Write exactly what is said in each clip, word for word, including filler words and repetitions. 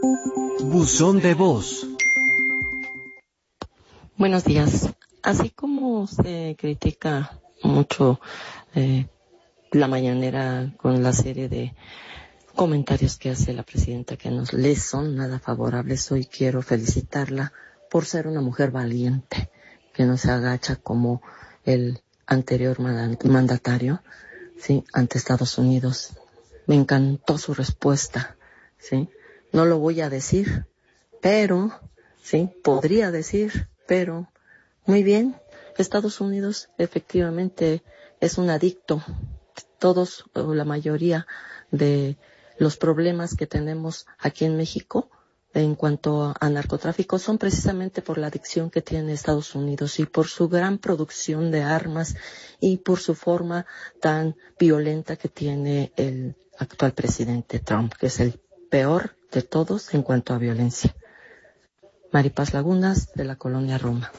Buzón de voz. Buenos días. Así como se critica mucho eh, la mañanera con la serie de comentarios que hace la presidenta que no les son nada favorables, hoy quiero felicitarla por ser una mujer valiente, que no se agacha como el anterior mandatario, sí, ante Estados Unidos. Me encantó su respuesta, sí. No lo voy a decir, pero, sí, podría decir, pero, muy bien, Estados Unidos efectivamente es un adicto. Todos, o la mayoría de los problemas que tenemos aquí en México en cuanto a narcotráfico son precisamente por la adicción que tiene Estados Unidos y por su gran producción de armas y por su forma tan violenta que tiene el actual presidente Trump, que es el peor de todos en cuanto a violencia. Maripaz Lagunas, de la Colonia Roma.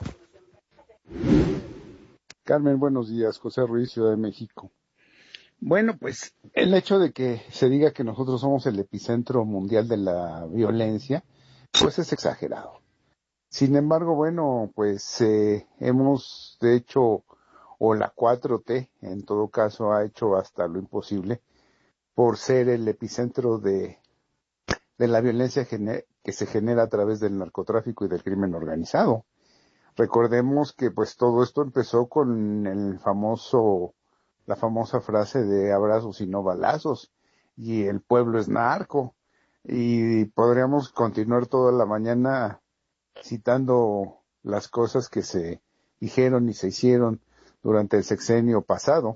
Carmen, buenos días. José Ruiz, Ciudad de México. Bueno, pues el hecho de que se diga que nosotros somos el epicentro mundial de la violencia, pues es exagerado. Sin embargo, bueno, pues eh, hemos de hecho, o la cuatro T en todo caso ha hecho hasta lo imposible por ser el epicentro de, de la violencia gener- que se genera a través del narcotráfico y del crimen organizado. Recordemos que pues todo esto empezó con el famoso la famosa frase de abrazos y no balazos, y el pueblo es narco, y podríamos continuar toda la mañana citando las cosas que se dijeron y se hicieron durante el sexenio pasado.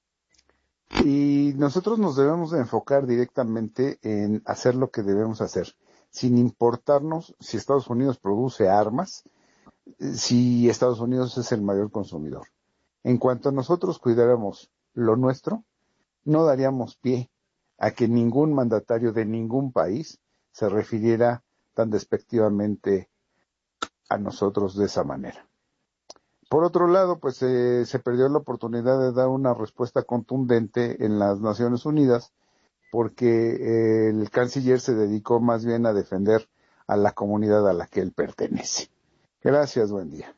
Y nosotros nos debemos de enfocar directamente en hacer lo que debemos hacer, sin importarnos si Estados Unidos produce armas, si Estados Unidos es el mayor consumidor. En cuanto nosotros cuidáramos lo nuestro, no daríamos pie a que ningún mandatario de ningún país se refiriera tan despectivamente a nosotros de esa manera. Por otro lado, pues eh, se perdió la oportunidad de dar una respuesta contundente en las Naciones Unidas, porque eh, el canciller se dedicó más bien a defender a la comunidad a la que él pertenece. Gracias, buen día.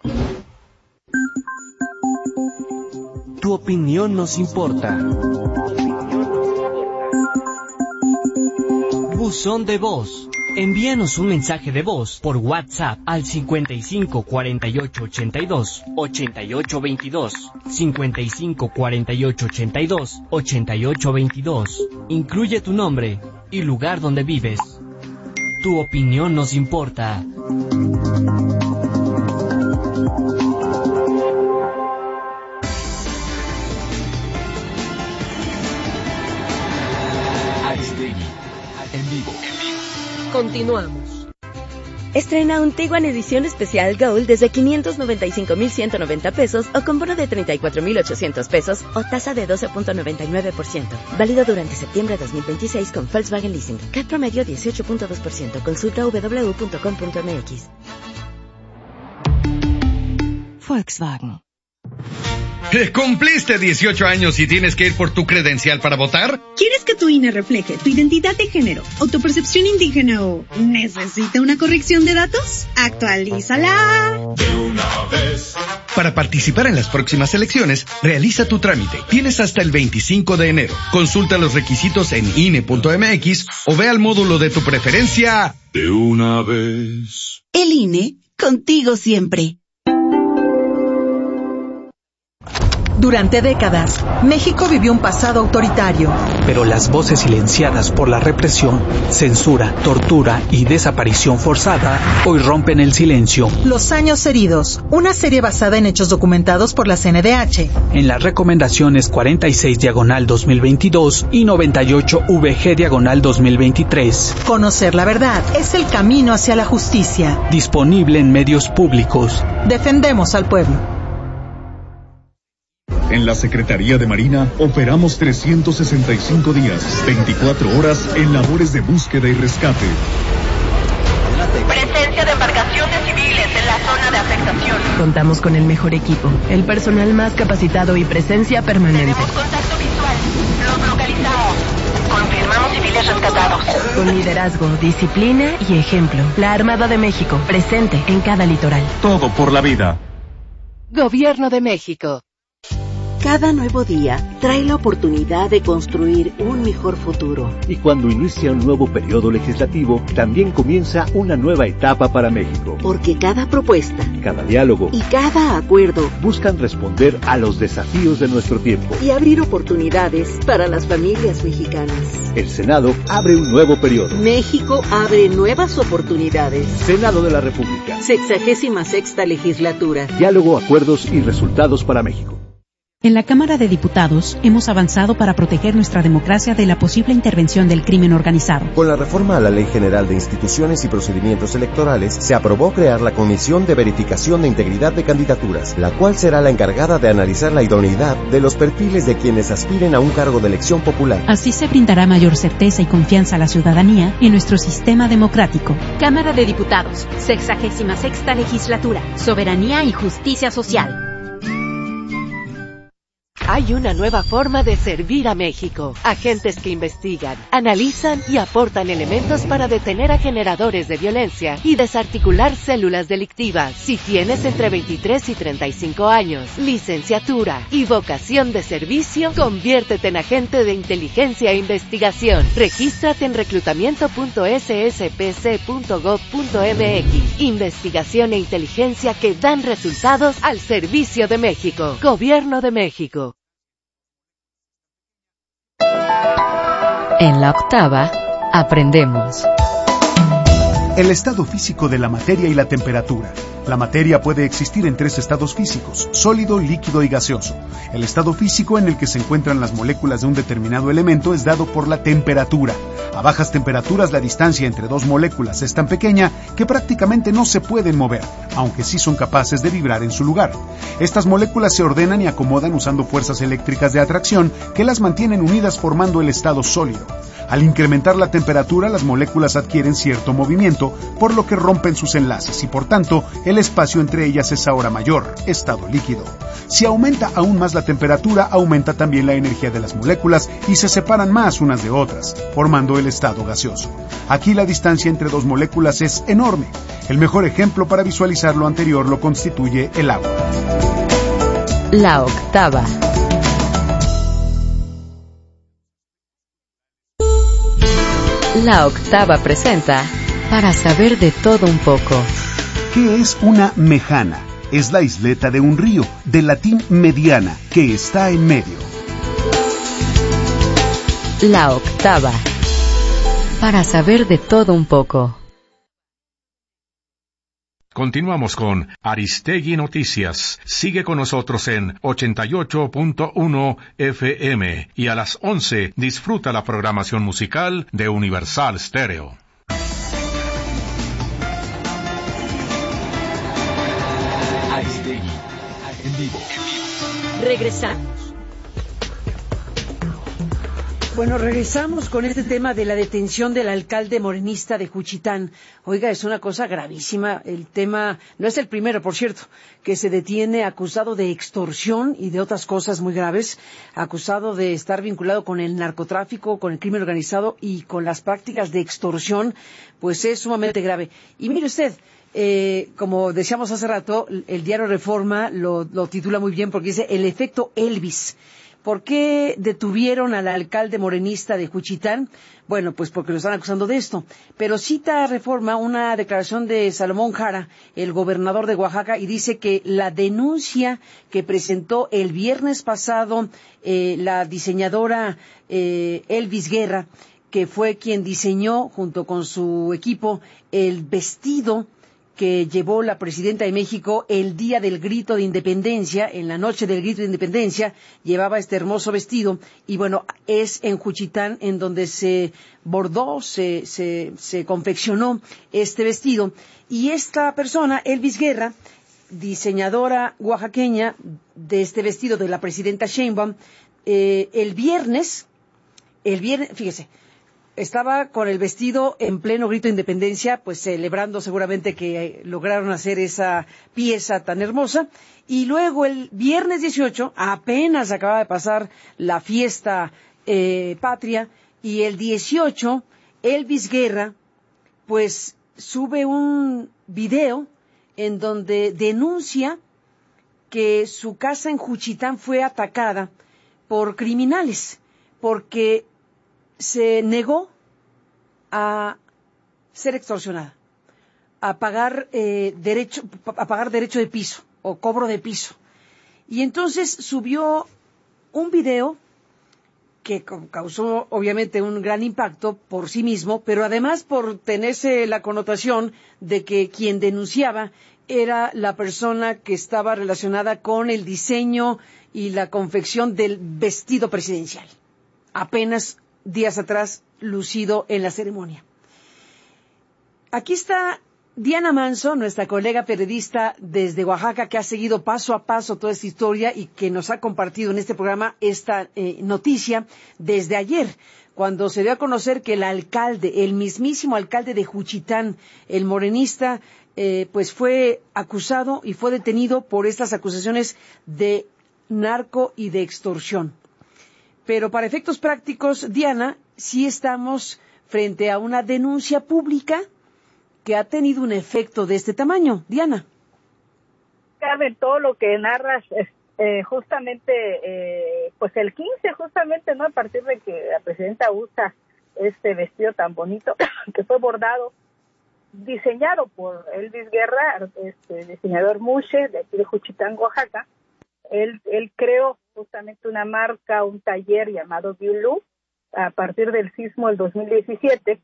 Tu opinión nos importa. Buzón de voz. Envíanos un mensaje de voz por WhatsApp al cincuenta y cinco cuarenta y ocho ochenta y dos ochenta y ocho veintidós, cincuenta y cinco cuarenta y ocho ochenta y dos ochenta y ocho veintidós. Incluye tu nombre y lugar donde vives. Tu opinión nos importa. En vivo. Continuamos. Estrena un Tiguan edición especial Gold desde quinientos noventa y cinco mil ciento noventa pesos o con bono de treinta y cuatro mil ochocientos pesos o tasa de doce punto noventa y nueve por ciento. Válido durante septiembre de dos mil veintiséis con Volkswagen Leasing. C A T promedio dieciocho punto dos por ciento. Consulta doble u doble u doble u punto com punto m x. Volkswagen. ¿Cumpliste dieciocho años y tienes que ir por tu credencial para votar? ¿Quieres que tu I N E refleje tu identidad de género, autopercepción indígena o necesita una corrección de datos? ¡Actualízala! De una vez. Para participar en las próximas elecciones, realiza tu trámite. Tienes hasta el veinticinco de enero. Consulta los requisitos en I N E punto m x o ve al módulo de tu preferencia. De una vez. El I N E, contigo siempre. Durante décadas, México vivió un pasado autoritario. Pero las voces silenciadas por la represión, censura, tortura y desaparición forzada hoy rompen el silencio. Los años heridos, una serie basada en hechos documentados por la C N D H. En las recomendaciones cuarenta y seis diagonal dos mil veintidós y noventa y ocho V G diagonal dos mil veintitrés. Conocer la verdad es el camino hacia la justicia. Disponible en medios públicos. Defendemos al pueblo. En la Secretaría de Marina operamos trescientos sesenta y cinco días, veinticuatro horas en labores de búsqueda y rescate. Presencia de embarcaciones civiles en la zona de afectación. Contamos con el mejor equipo, el personal más capacitado y presencia permanente. Tenemos contacto visual. Los localizamos. Con Confirmamos civiles rescatados. Con liderazgo, disciplina y ejemplo. La Armada de México, presente en cada litoral. Todo por la vida. Gobierno de México. Cada nuevo día trae la oportunidad de construir un mejor futuro. Y cuando inicia un nuevo periodo legislativo, también comienza una nueva etapa para México. Porque cada propuesta, cada diálogo y cada acuerdo buscan responder a los desafíos de nuestro tiempo y abrir oportunidades para las familias mexicanas. El Senado abre un nuevo periodo. México abre nuevas oportunidades. Senado de la República. Sexagésima sexta legislatura. Diálogo, acuerdos y resultados para México. En la Cámara de Diputados hemos avanzado para proteger nuestra democracia de la posible intervención del crimen organizado. Con la reforma a la Ley General de Instituciones y Procedimientos Electorales, se aprobó crear la Comisión de Verificación de Integridad de Candidaturas, la cual será la encargada de analizar la idoneidad de los perfiles de quienes aspiren a un cargo de elección popular. Así se brindará mayor certeza y confianza a la ciudadanía en nuestro sistema democrático. Cámara de Diputados, sexagésima sexta legislatura, soberanía y justicia social. Hay una nueva forma de servir a México. Agentes que investigan, analizan y aportan elementos para detener a generadores de violencia y desarticular células delictivas. Si tienes entre veintitrés y treinta y cinco años, licenciatura y vocación de servicio, conviértete en agente de inteligencia e investigación. Regístrate en reclutamiento punto s s p c punto gov punto m x. Investigación e inteligencia que dan resultados al servicio de México. Gobierno de México. En la octava, aprendemos. El estado físico de la materia y la temperatura. La materia puede existir en tres estados físicos: sólido, líquido y gaseoso. El estado físico en el que se encuentran las moléculas de un determinado elemento es dado por la temperatura. A bajas temperaturas, la distancia entre dos moléculas es tan pequeña que prácticamente no se pueden mover, aunque sí son capaces de vibrar en su lugar. Estas moléculas se ordenan y acomodan usando fuerzas eléctricas de atracción que las mantienen unidas formando el estado sólido. Al incrementar la temperatura, las moléculas adquieren cierto movimiento, por lo que rompen sus enlaces y por tanto el espacio entre ellas es ahora mayor, estado líquido. Si aumenta aún más la temperatura, aumenta también la energía de las moléculas y se separan más unas de otras, formando el estado gaseoso. Aquí la distancia entre dos moléculas es enorme. El mejor ejemplo para visualizar lo anterior lo constituye el agua. La octava. La octava presenta Para saber de todo un poco. ¿Qué es una mejana? Es la isleta de un río, del latín mediana, que está en medio. La octava. Para saber de todo un poco. Continuamos con Aristegui Noticias. Sigue con nosotros en ochenta y ocho punto uno F M y a las once disfruta la programación musical de Universal Stereo. Aristegui en vivo. Regresamos. Bueno, regresamos con este tema de la detención del alcalde morenista de Juchitán. Oiga, es una cosa gravísima. El tema, no es el primero, por cierto, que se detiene acusado de extorsión y de otras cosas muy graves, acusado de estar vinculado con el narcotráfico, con el crimen organizado y con las prácticas de extorsión, pues es sumamente grave. Y mire usted, eh, como decíamos hace rato, el diario Reforma lo, lo titula muy bien porque dice el efecto Elvis. ¿Por qué detuvieron al alcalde morenista de Juchitán? Bueno, pues porque lo están acusando de esto. Pero cita Reforma una declaración de Salomón Jara, el gobernador de Oaxaca, y dice que la denuncia que presentó el viernes pasado eh, la diseñadora eh, Elvis Guerra, que fue quien diseñó, junto con su equipo, el vestido que llevó la presidenta de México el día del grito de independencia, en la noche del grito de independencia, llevaba este hermoso vestido, y bueno, es en Juchitán en donde se bordó, se, se, se confeccionó este vestido, y esta persona, Elvis Guerra, diseñadora oaxaqueña de este vestido de la presidenta Sheinbaum, eh, el viernes, el viernes, fíjese, estaba con el vestido en pleno grito de independencia, pues celebrando seguramente que eh, lograron hacer esa pieza tan hermosa. Y luego el viernes dieciocho, apenas acababa de pasar la fiesta eh, patria, Y el dieciocho, Elvis Guerra, pues sube un video en donde denuncia que su casa en Juchitán fue atacada por criminales, porque se negó a ser extorsionada, a pagar eh, derecho, a pagar derecho de piso o cobro de piso. Y entonces subió un video que causó obviamente un gran impacto por sí mismo, pero además por tenerse la connotación de que quien denunciaba era la persona que estaba relacionada con el diseño y la confección del vestido presidencial, apenas días atrás lucido en la ceremonia. Aquí está Diana Manso, nuestra colega periodista desde Oaxaca, que ha seguido paso a paso toda esta historia y que nos ha compartido en este programa esta eh, noticia desde ayer, cuando se dio a conocer que el alcalde, el mismísimo alcalde de Juchitán, el morenista, eh, pues fue acusado y fue detenido por estas acusaciones de narco y de extorsión. Pero para efectos prácticos, Diana, sí estamos frente a una denuncia pública que ha tenido un efecto de este tamaño. Diana. Carmen, todo lo que narras es eh, justamente, eh, pues el quince, justamente, ¿no? A partir de que la presidenta usa este vestido tan bonito, que fue bordado, diseñado por Elvis Guerra, este diseñador Mushe, de aquí de Juchitán, Oaxaca. Él, él creó justamente una marca, un taller llamado Biulú, a partir del sismo del dos mil diecisiete.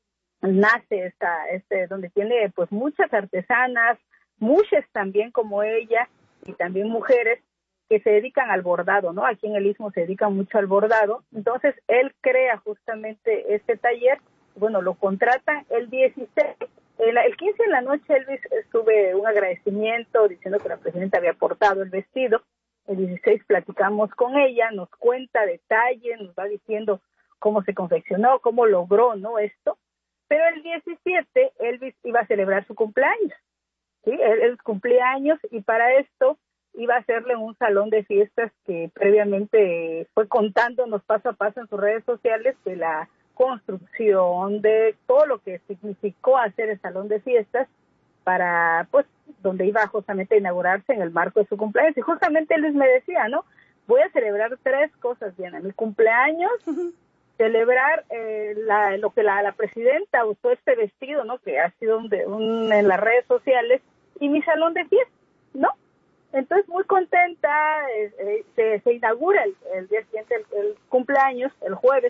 Nace esta, este, donde tiene pues muchas artesanas, muchas también como ella, y también mujeres que se dedican al bordado, ¿no? Aquí en el Istmo se dedican mucho al bordado. Entonces, él crea justamente este taller, bueno, lo contrata el dieciséis, el, el quince en la noche Elvis sube un agradecimiento diciendo que la presidenta había portado el vestido. El dieciséis platicamos con ella, nos cuenta detalles, nos va diciendo cómo se confeccionó, cómo logró, ¿no? Esto. Pero el diecisiete, Elvis iba a celebrar su cumpleaños, ¿sí? Él, él cumplía años y para esto iba a hacerle un salón de fiestas que previamente fue contándonos paso a paso en sus redes sociales de la construcción, de todo lo que significó hacer el salón de fiestas para, pues, donde iba justamente a inaugurarse en el marco de su cumpleaños. Y justamente Elvis me decía, ¿no? Voy a celebrar tres cosas, Diana, mi cumpleaños, celebrar eh, la, lo que la, la presidenta usó este vestido, ¿no? Que ha sido un, de, un en las redes sociales, y mi salón de fiesta, ¿no? Entonces, muy contenta, eh, eh, se, se inaugura el, el día siguiente, el, el cumpleaños, el jueves,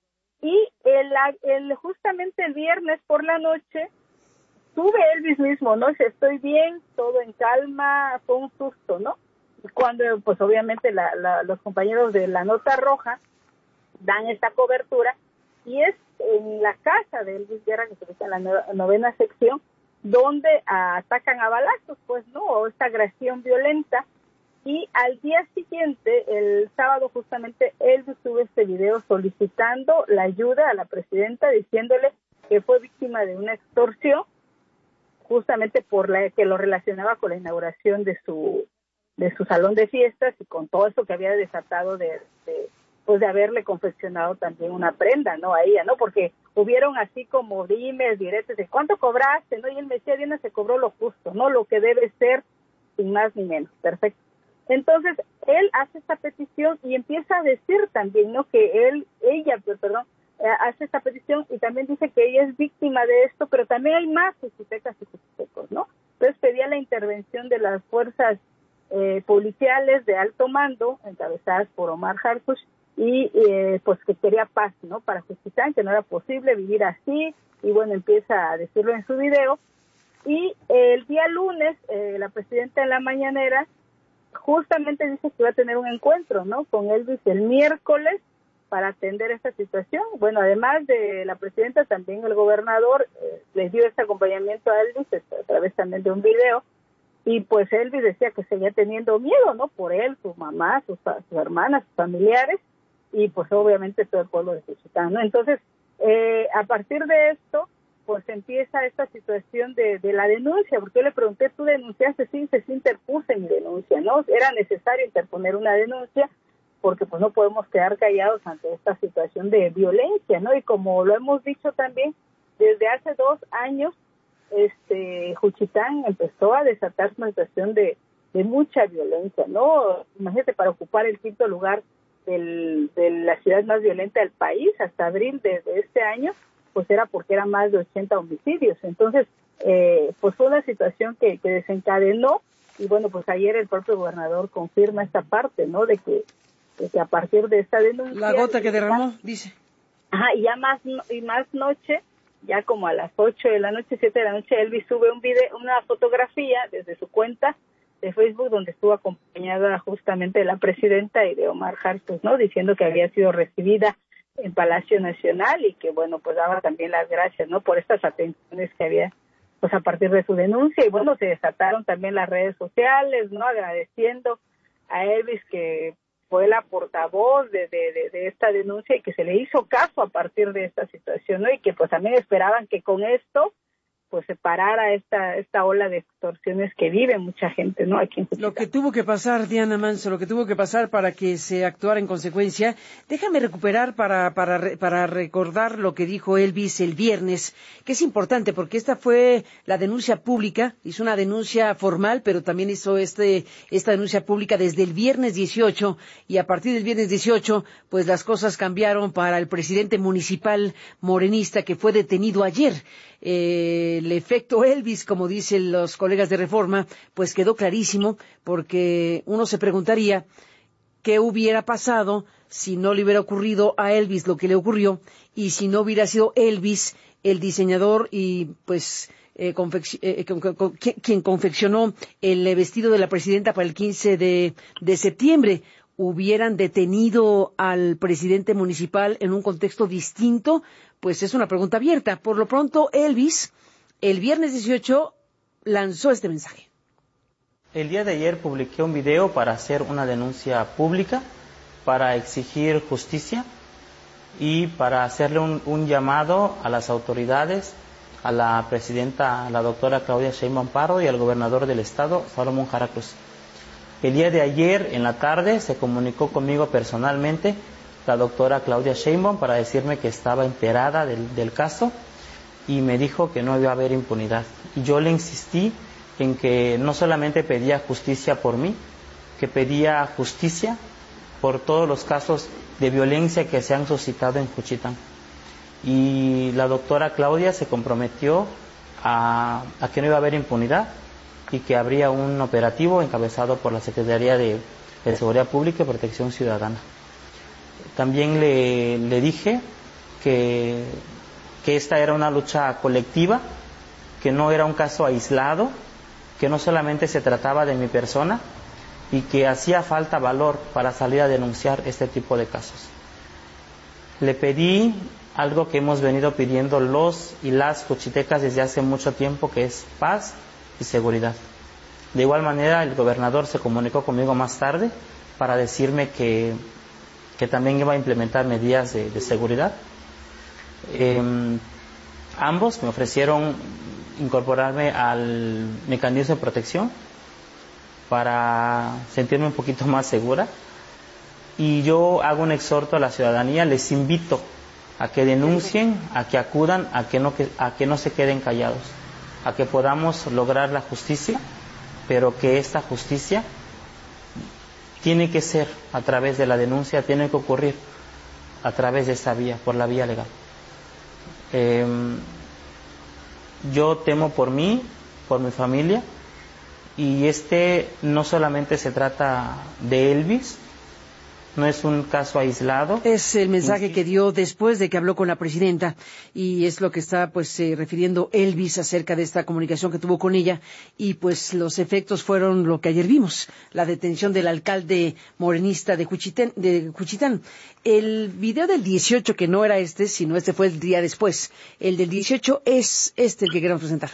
y el, el justamente el viernes por la noche, sube Elvis mismo, ¿no? Dice, estoy bien, todo en calma, fue un susto, ¿no? Y cuando, pues obviamente, la, la, los compañeros de La Nota Roja dan esta cobertura, y es en la casa de Elvis Guerra, que se ubica en la no, novena sección, donde atacan a balazos, pues, ¿no? O esta agresión violenta. Y al día siguiente, el sábado, justamente, Elvis sube este video solicitando la ayuda a la presidenta, diciéndole que fue víctima de una extorsión, justamente por la que lo relacionaba con la inauguración de su de su salón de fiestas y con todo eso que había desatado de, de pues de haberle confeccionado también una prenda, ¿no? A ella, ¿no? Porque hubieron así como dimes, diretes de ¿cuánto cobraste? ¿No? Y él me decía, Diana, se cobró lo justo, ¿no? Lo que debe ser, sin más ni menos. Perfecto. Entonces, él hace esta petición y empieza a decir también, ¿no? Que él, ella, perdón, eh, hace esta petición y también dice que ella es víctima de esto, pero también hay más juchitecas y juchitecos, ¿no? Entonces pedía la intervención de las fuerzas eh, policiales de alto mando, encabezadas por Omar Harfuch, y eh, pues que quería paz, ¿no? Para Juchitán, que no era posible vivir así, y bueno, empieza a decirlo en su video. Y eh, el día lunes, eh, la presidenta en la mañanera justamente dice que iba a tener un encuentro, ¿no? Con Elvis el miércoles para atender esta situación. Bueno, además de la presidenta, también el gobernador eh, les dio este acompañamiento a Elvis a través también de un video. Y pues Elvis decía que seguía teniendo miedo, ¿no? Por él, su mamá, sus, sus hermanas, sus familiares, y pues obviamente todo el pueblo de Juchitán, ¿no? Entonces, eh, a partir de esto, pues empieza esta situación de, de la denuncia, porque yo le pregunté, ¿tú denunciaste? Sí, se interpuse mi denuncia, ¿no? Era necesario interponer una denuncia, porque pues no podemos quedar callados ante esta situación de violencia, ¿no? Y como lo hemos dicho también, desde hace dos años, este, Juchitán empezó a desatar una situación de, de mucha violencia, ¿no? Imagínate, para ocupar el quinto lugar del, de la ciudad más violenta del país, hasta abril de, de este año, pues era porque eran más de ochenta homicidios. Entonces, eh, pues fue una situación que, que desencadenó, y bueno, pues ayer el propio gobernador confirma esta parte, ¿no? De que, de que a partir de esta denuncia... La gota que derramó, dice. Ajá, y ya más, y más noche, ya como a las ocho de la noche, siete de la noche, Elvis sube un video, una fotografía desde su cuenta de Facebook, donde estuvo acompañada justamente de la presidenta y de Omar Hartos, ¿no? Diciendo que había sido recibida en Palacio Nacional y que, bueno, pues daba también las gracias, ¿no? Por estas atenciones que había, pues a partir de su denuncia. Y bueno, se desataron también las redes sociales, ¿no? Agradeciendo a Elvis, que fue la portavoz de, de, de, de esta denuncia y que se le hizo caso a partir de esta situación, ¿no? Y que pues también esperaban que con esto pues se parara esta esta ola de extorsiones que vive mucha gente, ¿no? Aquí en Juchitán. Lo que tuvo que pasar, Diana Manso, lo que tuvo que pasar para que se actuara en consecuencia. Déjame recuperar para para para recordar lo que dijo Elvis el viernes, que es importante porque esta fue la denuncia pública, hizo una denuncia formal, pero también hizo este esta denuncia pública desde el viernes dieciocho, y a partir del viernes dieciocho, pues las cosas cambiaron para el presidente municipal morenista que fue detenido ayer. Eh, el efecto Elvis, como dicen los colegas de Reforma, pues quedó clarísimo, porque uno se preguntaría qué hubiera pasado si no le hubiera ocurrido a Elvis lo que le ocurrió, y si no hubiera sido Elvis el diseñador y pues eh, confec- eh, con, con, con, quien confeccionó el vestido de la presidenta para el quince de septiembre. ¿Hubieran detenido al presidente municipal en un contexto distinto? Pues es una pregunta abierta. Por lo pronto, Elvis, el viernes dieciocho, lanzó este mensaje. El día de ayer publiqué un video para hacer una denuncia pública, para exigir justicia y para hacerle un, un llamado a las autoridades, a la presidenta, a la doctora Claudia Sheinbaum Pardo y al gobernador del estado, Salomón Jara Cruz. El día de ayer, en la tarde, se comunicó conmigo personalmente la doctora Claudia Sheinbaum para decirme que estaba enterada del, del caso y me dijo que no iba a haber impunidad. Y yo le insistí en que no solamente pedía justicia por mí, que pedía justicia por todos los casos de violencia que se han suscitado en Juchitán. Y la doctora Claudia se comprometió a, a que no iba a haber impunidad y que habría un operativo encabezado por la Secretaría de, de Seguridad Pública y Protección Ciudadana. También le, le dije que, que esta era una lucha colectiva, que no era un caso aislado, que no solamente se trataba de mi persona y que hacía falta valor para salir a denunciar este tipo de casos. Le pedí algo que hemos venido pidiendo los y las juchitecas desde hace mucho tiempo, que es paz y seguridad. De igual manera, el gobernador se comunicó conmigo más tarde para decirme que, que también iba a implementar medidas de, de seguridad. Eh, ambos me ofrecieron incorporarme al mecanismo de protección para sentirme un poquito más segura. Y yo hago un exhorto a la ciudadanía, les invito a que denuncien, a que acudan, a que no, a que no se queden callados, a que podamos lograr la justicia, pero que esta justicia tiene que ser a través de la denuncia, tiene que ocurrir a través de esta vía, por la vía legal. Eh, yo temo por mí, por mi familia, y este no solamente se trata de Elvis, no es un caso aislado. Es el mensaje que dio después de que habló con la presidenta, y es lo que está pues eh, refiriendo Elvis acerca de esta comunicación que tuvo con ella, y pues los efectos fueron lo que ayer vimos, la detención del alcalde morenista de Juchitán, de Juchitán. El video del dieciocho, que no era este, sino este fue el día después, el del dieciocho es este el que queremos presentar.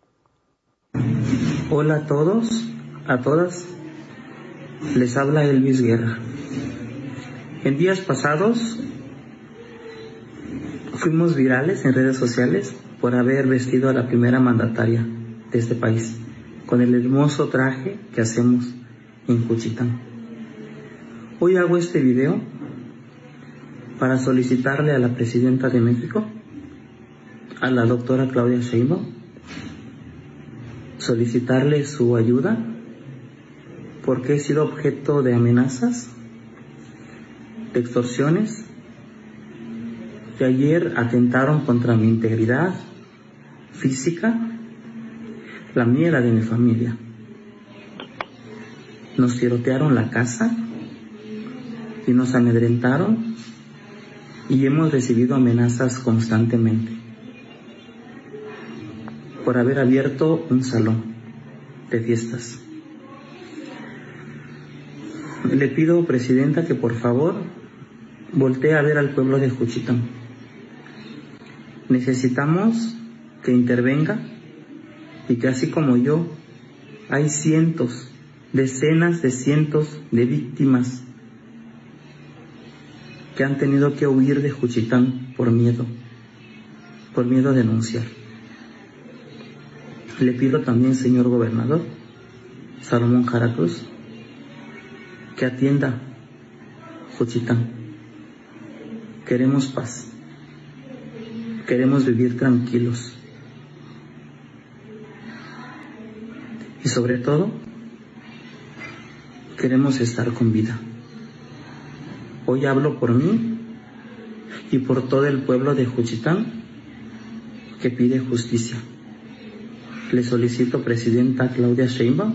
Hola a todos, a todas, les habla Elvis Guerra. En días pasados fuimos virales en redes sociales por haber vestido a la primera mandataria de este país con el hermoso traje que hacemos en Juchitán. Hoy hago este video para solicitarle a la Presidenta de México, a la doctora Claudia Sheinbaum, solicitarle su ayuda porque he sido objeto de amenazas, de extorsiones, que ayer atentaron contra mi integridad física, la mía y la de mi familia. Nos tirotearon la casa y nos amedrentaron y hemos recibido amenazas constantemente por haber abierto un salón de fiestas. Le pido, Presidenta, que por favor voltee a ver al pueblo de Juchitán. Necesitamos que intervenga y que así como yo, hay cientos, decenas de cientos de víctimas que han tenido que huir de Juchitán por miedo, por miedo a denunciar. Le pido también, señor gobernador Salomón Jara Cruz, que atienda Juchitán. Queremos paz, queremos vivir tranquilos y sobre todo queremos estar con vida. Hoy hablo por mí y por todo el pueblo de Juchitán que pide justicia. Le solicito, Presidenta Claudia Sheinbaum,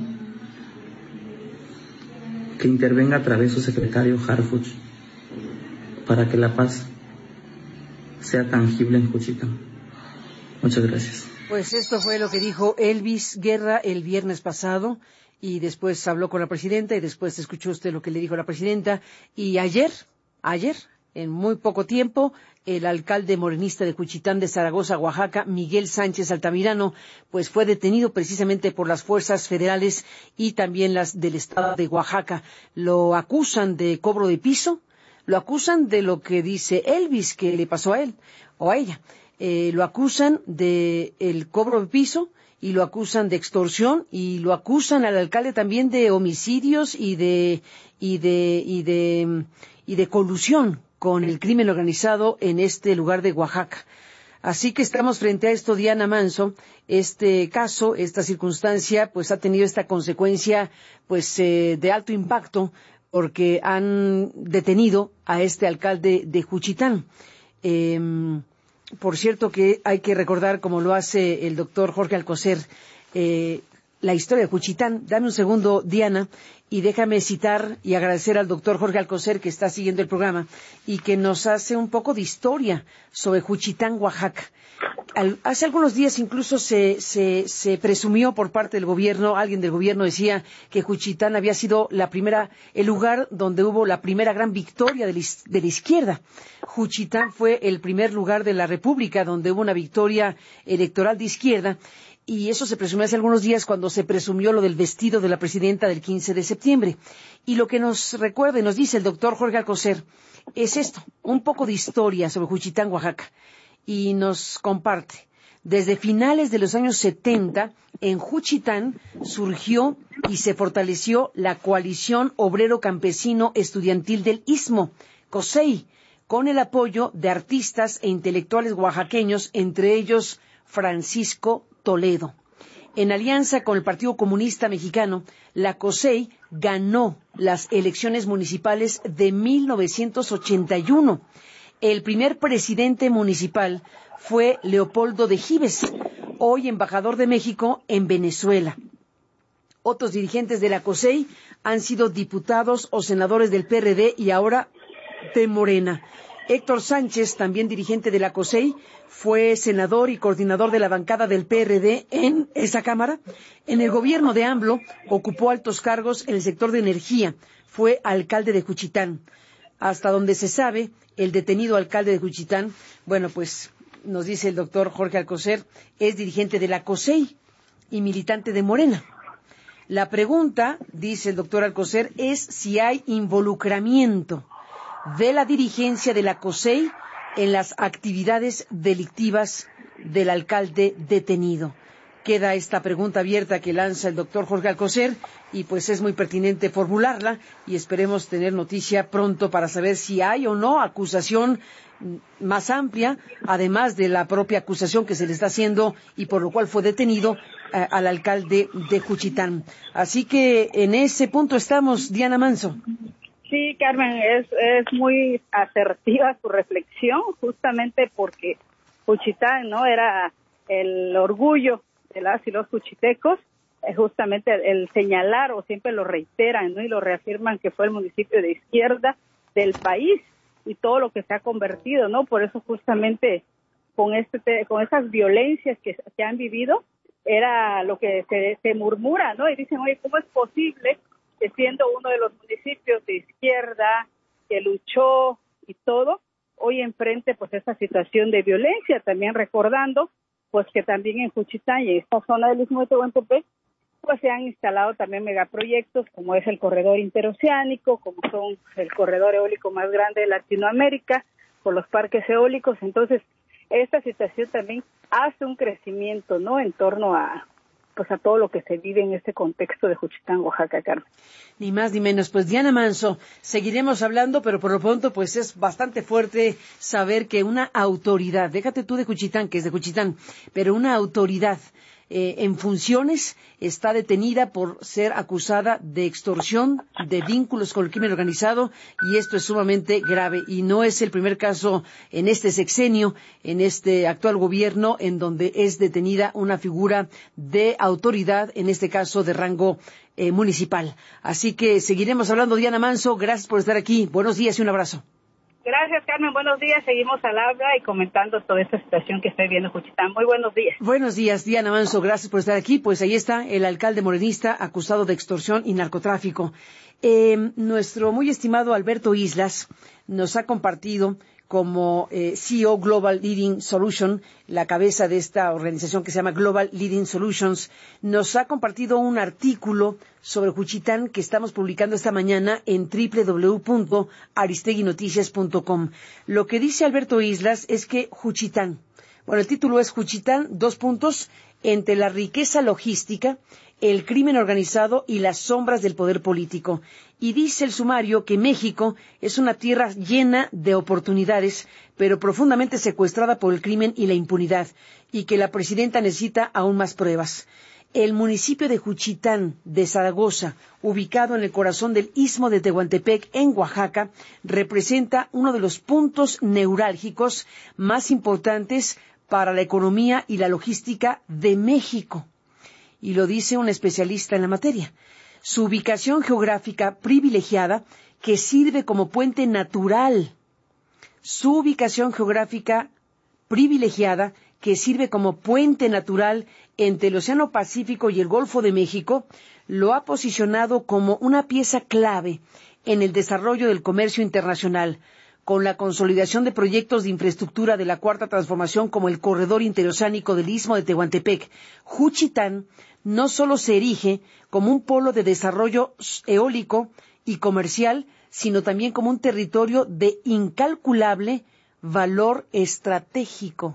que intervenga a través de su secretario Harfuch para que la paz sea tangible en Juchitán. Muchas gracias. Pues esto fue lo que dijo Elvis Guerra el viernes pasado, y después habló con la presidenta, y después escuchó usted lo que le dijo la presidenta. Y ayer, ayer, en muy poco tiempo, el alcalde morenista de Juchitán de Zaragoza, Oaxaca, Miguel Sánchez Altamirano, pues fue detenido precisamente por las fuerzas federales y también las del estado de Oaxaca. Lo acusan de cobro de piso, lo acusan de lo que dice Elvis que le pasó a él o a ella. Eh, lo acusan de el cobro de piso y lo acusan de extorsión y lo acusan al alcalde también de homicidios y de y de y de y de colusión con el crimen organizado en este lugar de Oaxaca. Así que estamos frente a esto, Diana Manso. Este caso, esta circunstancia, pues ha tenido esta consecuencia, pues eh, de alto impacto, porque han detenido a este alcalde de Juchitán. Eh, por cierto que hay que recordar, como lo hace el doctor Jorge Alcocer, eh, la historia de Juchitán. Dame un segundo, Diana, y déjame citar y agradecer al doctor Jorge Alcocer, que está siguiendo el programa y que nos hace un poco de historia sobre Juchitán, Oaxaca. Al, hace algunos días incluso se, se, se presumió por parte del gobierno, alguien del gobierno decía que Juchitán había sido la primera, el lugar donde hubo la primera gran victoria de la, de la izquierda. Juchitán fue el primer lugar de la República donde hubo una victoria electoral de izquierda. Y eso se presumió hace algunos días cuando se presumió lo del vestido de la presidenta del quince de septiembre. Y lo que nos recuerda y nos dice el doctor Jorge Alcocer es esto, un poco de historia sobre Juchitán, Oaxaca. Y nos comparte. Desde finales de los años setenta, en Juchitán surgió y se fortaleció la Coalición Obrero Campesino Estudiantil del Istmo, COSEI, con el apoyo de artistas e intelectuales oaxaqueños, entre ellos Francisco Toledo. En alianza con el Partido Comunista Mexicano, la COSEI ganó las elecciones municipales de mil novecientos ochenta y uno. El primer presidente municipal fue Leopoldo de Gives, hoy embajador de México en Venezuela. Otros dirigentes de la COSEI han sido diputados o senadores del P R D y ahora de Morena. Héctor Sánchez, también dirigente de la COSEI, fue senador y coordinador de la bancada del P R D en esa Cámara. En el gobierno de AMLO ocupó altos cargos en el sector de energía. Fue alcalde de Juchitán. Hasta donde se sabe, el detenido alcalde de Juchitán, bueno, pues nos dice el doctor Jorge Alcocer, es dirigente de la COSEI y militante de Morena. La pregunta, dice el doctor Alcocer, es si hay involucramiento de la dirigencia de la COSEI en las actividades delictivas del alcalde detenido. queda esta pregunta abierta que lanza el doctor Jorge Alcocer y pues es muy pertinente formularla y esperemos tener noticia pronto para saber si hay o no acusación más amplia, además de la propia acusación que se le está haciendo y por lo cual fue detenido eh, al alcalde de Juchitán. Así que en ese punto estamos, Diana Manso. Sí, Carmen, es, es muy asertiva su reflexión, justamente porque Juchitán, ¿no?, era el orgullo de las y los juchitecos, eh, justamente el, el señalar, o siempre lo reiteran, ¿no?, y lo reafirman, que fue el municipio de izquierda del país y todo lo que se ha convertido, ¿no? Por eso justamente con este con esas violencias que, que han vivido, era lo que se, se murmura, ¿no? Y dicen, oye, ¿cómo es posible que siendo uno de los municipios de izquierda, que luchó y todo, hoy enfrente pues esta situación de violencia? También recordando pues que también en Juchitán y en esta zona del Istmo de Tehuantepec pues se han instalado también megaproyectos como es el corredor interoceánico, como son el corredor eólico más grande de Latinoamérica, por los parques eólicos. Entonces esta situación también hace un crecimiento, ¿no?, en torno a pues a todo lo que se vive en este contexto de Juchitán, Oaxaca, Carmen. Ni más ni menos. Pues Diana Manso, seguiremos hablando, pero por lo pronto pues es bastante fuerte saber que una autoridad, déjate tú de Juchitán, que es de Juchitán, pero una autoridad eh, en funciones está detenida por ser acusada de extorsión, de vínculos con el crimen organizado, y esto es sumamente grave. Y no es el primer caso en este sexenio, en este actual gobierno, en donde es detenida una figura de autoridad, en este caso de rango eh, municipal. Así que seguiremos hablando. Diana Manso, gracias por estar aquí. Buenos días y un abrazo. Gracias, Carmen. Buenos días. Seguimos al habla y comentando toda esta situación que estoy viendo en Juchitán. Muy buenos días. Buenos días, Diana Manso. Gracias por estar aquí. Pues ahí está el alcalde morenista acusado de extorsión y narcotráfico. Eh, nuestro muy estimado Alberto Islas nos ha compartido como eh, C E O Global Leading Solution, la cabeza de esta organización que se llama Global Leading Solutions, nos ha compartido un artículo sobre Juchitán que estamos publicando esta mañana en doble u doble u doble u punto aristegui noticias punto com. Lo que dice Alberto Islas es que Juchitán, bueno, el título es Juchitán, dos puntos, entre la riqueza logística, el crimen organizado y las sombras del poder político. Y dice el sumario que México es una tierra llena de oportunidades, pero profundamente secuestrada por el crimen y la impunidad, y que la presidenta necesita aún más pruebas. El municipio de Juchitán de Zaragoza, ubicado en el corazón del Istmo de Tehuantepec, en Oaxaca, representa uno de los puntos neurálgicos más importantes para la economía y la logística de México. Y lo dice un especialista en la materia. Su ubicación geográfica privilegiada que sirve como puente natural. Su ubicación geográfica privilegiada que sirve como puente natural entre el Océano Pacífico y el Golfo de México, lo ha posicionado como una pieza clave en el desarrollo del comercio internacional, con la consolidación de proyectos de infraestructura de la Cuarta Transformación como el corredor interoceánico del Istmo de Tehuantepec. Juchitán no solo se erige como un polo de desarrollo eólico y comercial, sino también como un territorio de incalculable valor estratégico.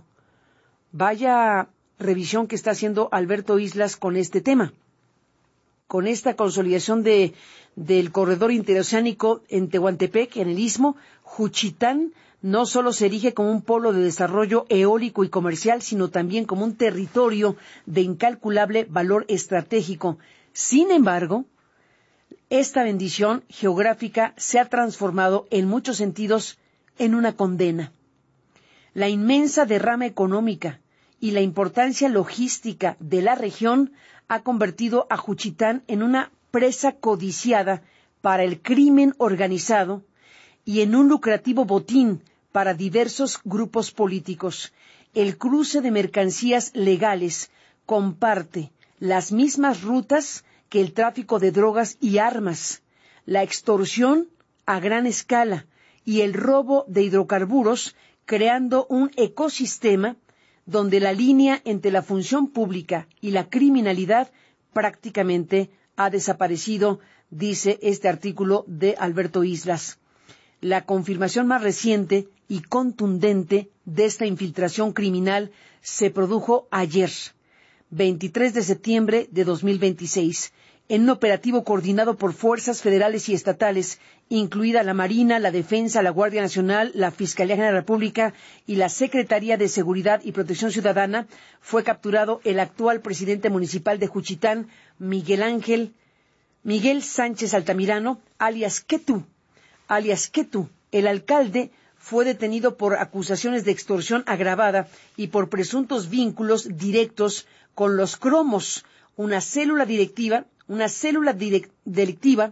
Vaya revisión que está haciendo Alberto Islas con este tema. Con esta consolidación de, del corredor interoceánico en Tehuantepec, en el Istmo, Juchitán no solo se erige como un polo de desarrollo eólico y comercial, sino también como un territorio de incalculable valor estratégico. Sin embargo, esta bendición geográfica se ha transformado en muchos sentidos en una condena. La inmensa derrama económica y la importancia logística de la región ha convertido a Juchitán en una presa codiciada para el crimen organizado y en un lucrativo botín para diversos grupos políticos. El cruce de mercancías legales comparte las mismas rutas que el tráfico de drogas y armas, la extorsión a gran escala y el robo de hidrocarburos, creando un ecosistema donde la línea entre la función pública y la criminalidad prácticamente ha desaparecido, dice este artículo de Alberto Islas. La confirmación más reciente y contundente de esta infiltración criminal se produjo ayer. veintitrés de septiembre de dos mil veintiséis, en un operativo coordinado por fuerzas federales y estatales, incluida la Marina, la Defensa, la Guardia Nacional, la Fiscalía General de la República y la Secretaría de Seguridad y Protección Ciudadana, fue capturado el actual presidente municipal de Juchitán, Miguel Ángel, Miguel Sánchez Altamirano, alias Quetú, alias Quetú. El alcalde fue detenido por acusaciones de extorsión agravada y por presuntos vínculos directos con los Cromos, una célula directiva, una célula direct, delictiva,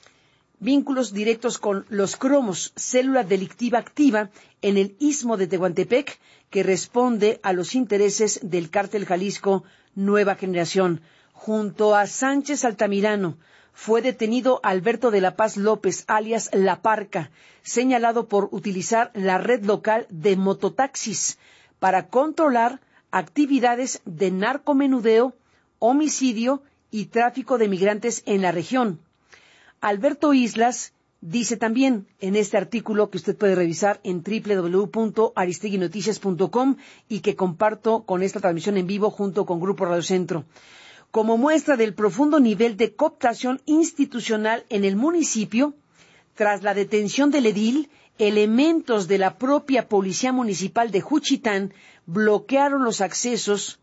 vínculos directos con los Cromos, célula delictiva activa en el Istmo de Tehuantepec, que responde a los intereses del Cártel Jalisco Nueva Generación. Junto a Sánchez Altamirano fue detenido Alberto de la Paz López, alias La Parca, señalado por utilizar la red local de mototaxis para controlar actividades de narcomenudeo, homicidio y tráfico de migrantes en la región. Alberto Islas dice también en este artículo que usted puede revisar en doble u doble u doble u punto aristeguinoticias punto com y que comparto con esta transmisión en vivo junto con Grupo Radio Centro. Como muestra del profundo nivel de cooptación institucional en el municipio, tras la detención del edil, elementos de la propia Policía Municipal de Juchitán bloquearon los accesos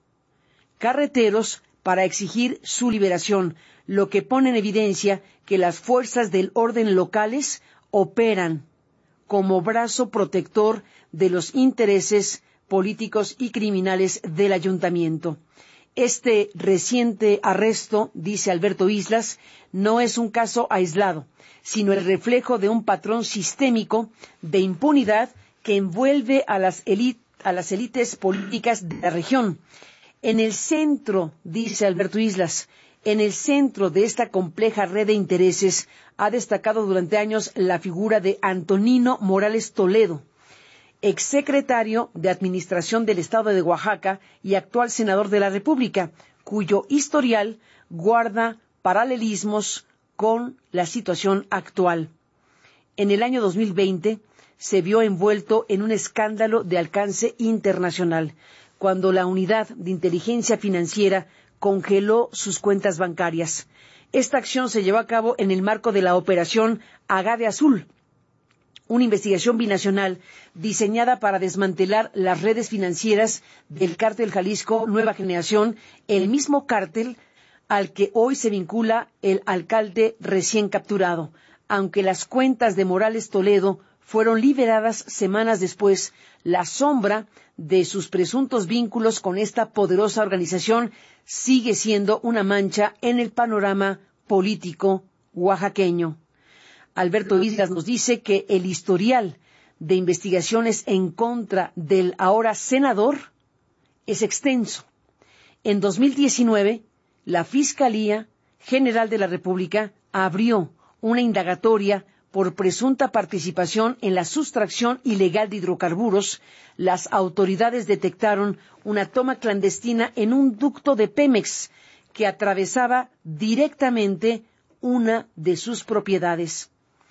carreteros para exigir su liberación, lo que pone en evidencia que las fuerzas del orden locales operan como brazo protector de los intereses políticos y criminales del ayuntamiento. Este reciente arresto, dice Alberto Islas, no es un caso aislado, sino el reflejo de un patrón sistémico de impunidad que envuelve a las, élites, a las élites políticas de la región. En el centro, dice Alberto Islas, en el centro de esta compleja red de intereses ha destacado durante años la figura de Antonino Morales Toledo, exsecretario de Administración del Estado de Oaxaca y actual senador de la República, cuyo historial guarda paralelismos con la situación actual. En el año dos mil veinte se vio envuelto en un escándalo de alcance internacional, cuando la Unidad de Inteligencia Financiera congeló sus cuentas bancarias. Esta acción se llevó a cabo en el marco de la Operación Agave Azul, una investigación binacional diseñada para desmantelar las redes financieras del Cártel Jalisco Nueva Generación, el mismo cártel al que hoy se vincula el alcalde recién capturado. Aunque las cuentas de Morales Toledo fueron liberadas semanas después, la sombra de sus presuntos vínculos con esta poderosa organización sigue siendo una mancha en el panorama político oaxaqueño. Alberto Islas nos dice que el historial de investigaciones en contra del ahora senador es extenso. En dos mil diecinueve, la Fiscalía General de la República abrió una indagatoria por presunta participación en la sustracción ilegal de hidrocarburos. Las autoridades detectaron una toma clandestina en un ducto de Pemex que atravesaba directamente una de sus propiedades.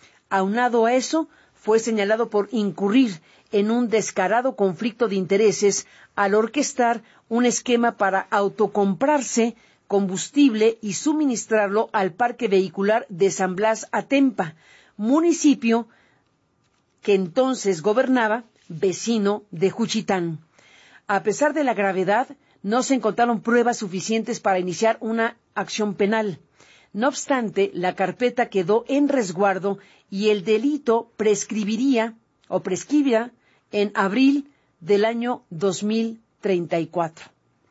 Aunado a eso, fue señalado por incurrir en un descarado conflicto de intereses al orquestar un esquema para autocomprarse combustible y suministrarlo al parque vehicular de San Blas Atempa, municipio que entonces gobernaba, vecino de Juchitán. A pesar de la gravedad, no se encontraron pruebas suficientes para iniciar una acción penal. No obstante, la carpeta quedó en resguardo y el delito prescribiría o prescribirá en abril del año dos mil treinta y cuatro.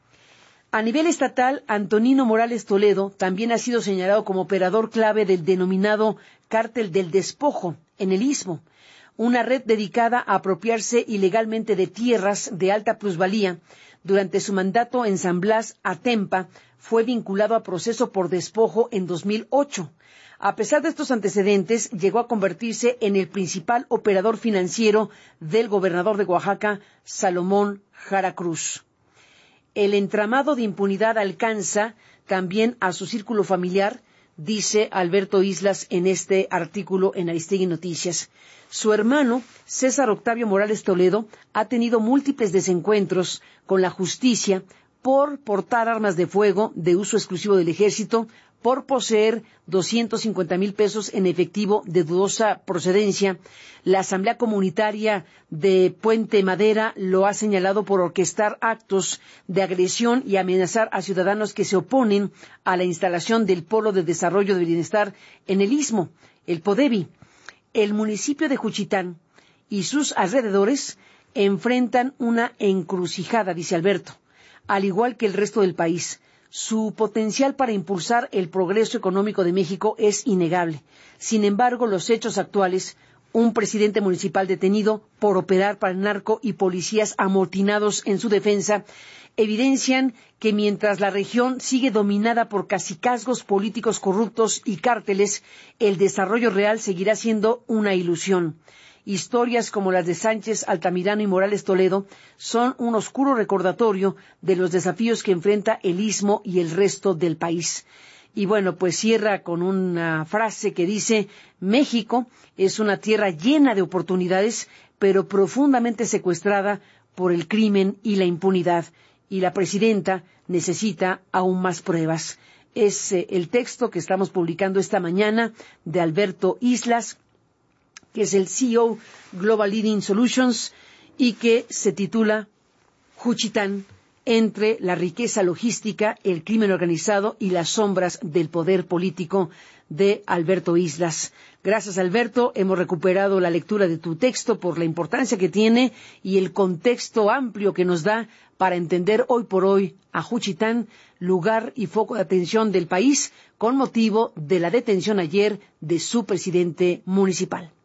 A nivel estatal, Antonino Morales Toledo también ha sido señalado como operador clave del denominado Cártel del Despojo en el Istmo, una red dedicada a apropiarse ilegalmente de tierras de alta plusvalía. Durante su mandato en San Blas Atempa, fue vinculado a proceso por despojo en dos mil ocho. A pesar de estos antecedentes, llegó a convertirse en el principal operador financiero del gobernador de Oaxaca, Salomón Jara Cruz. El entramado de impunidad alcanza también a su círculo familiar, dice Alberto Islas en este artículo en Aristegui Noticias. Su hermano, César Octavio Morales Toledo, ha tenido múltiples desencuentros con la justicia por portar armas de fuego de uso exclusivo del ejército, por poseer doscientos cincuenta mil pesos en efectivo de dudosa procedencia. La Asamblea Comunitaria de Puente Madera lo ha señalado por orquestar actos de agresión y amenazar a ciudadanos que se oponen a la instalación del Polo de Desarrollo de Bienestar en el Istmo, el PODEBI. El municipio de Juchitán y sus alrededores enfrentan una encrucijada, dice Alberto, al igual que el resto del país. Su potencial para impulsar el progreso económico de México es innegable. Sin embargo, los hechos actuales, un presidente municipal detenido por operar para el narco y policías amotinados en su defensa, evidencian que mientras la región sigue dominada por cacicazgos políticos corruptos y cárteles, el desarrollo real seguirá siendo una ilusión. Historias como las de Sánchez, Altamirano y Morales Toledo son un oscuro recordatorio de los desafíos que enfrenta el Istmo y el resto del país. Y bueno, pues cierra con una frase que dice: México es una tierra llena de oportunidades, pero profundamente secuestrada por el crimen y la impunidad. Y la presidenta necesita aún más pruebas. Es eh, el texto que estamos publicando esta mañana de Alberto Islas, que es el C E O Global Leading Solutions, y que se titula Juchitán, entre la riqueza logística, el crimen organizado y las sombras del poder político, de Alberto Islas. Gracias, Alberto, hemos recuperado la lectura de tu texto por la importancia que tiene y el contexto amplio que nos da para entender hoy por hoy a Juchitán, lugar y foco de atención del país, con motivo de la detención ayer de su presidente municipal.